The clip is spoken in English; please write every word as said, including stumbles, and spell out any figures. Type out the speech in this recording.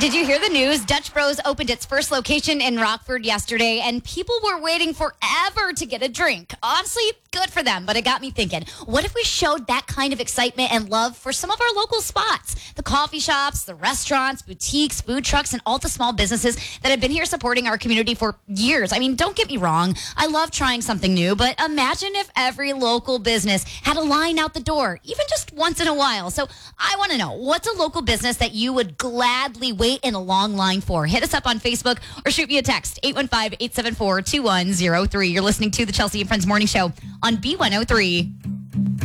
Did you hear the news? Dutch Bros opened its first location in Rockford yesterday, and people were waiting forever to get a drink. Honestly, good for them, but it got me thinking, what if we showed that kind of excitement and love for some of our local spots? The coffee shops, the restaurants, boutiques, food trucks, and all the small businesses that have been here supporting our community for years. I mean, don't get me wrong. I love trying something new, but imagine if every local business had a line out the door, even just once in a while. So I want to know, what's a local business that you would gladly wait in a long line for? Hit us up on Facebook or shoot me a text, eight one five, eight seven four, two one zero three. You're listening to the Chelsea and Friends Morning Show on B one oh three.